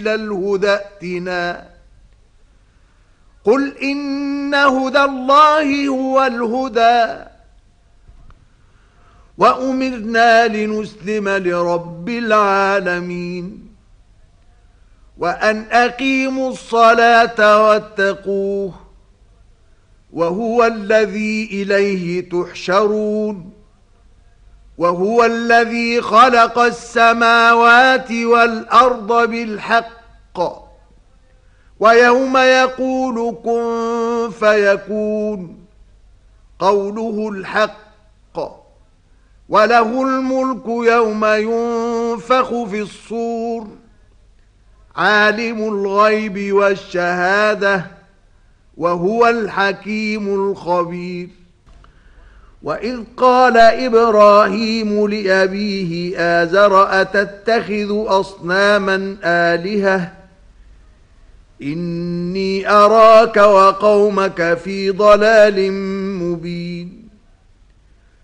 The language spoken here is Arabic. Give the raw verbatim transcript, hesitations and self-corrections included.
الهدى ائتنا قل إن هدى الله هو الهدى وأمرنا لنسلم لرب العالمين وأن أقيموا الصلاة واتقوه وهو الذي إليه تحشرون وهو الذي خلق السماوات والأرض بالحق ويوم يقول كن فيكون قوله الحق وله الملك يوم ينفخ في الصور عالم الغيب والشهادة وهو الحكيم الخبير وإذ قال إبراهيم لأبيه آزر أتتخذ أصناما آلهة إني أراك وقومك في ضلال مبين